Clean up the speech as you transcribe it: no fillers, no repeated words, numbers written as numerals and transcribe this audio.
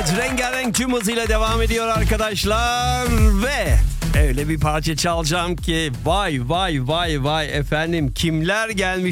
Evet, rengarenk tüm hızıyla devam ediyor arkadaşlar ve öyle bir parça çalacağım ki vay efendim, kimler gelmiş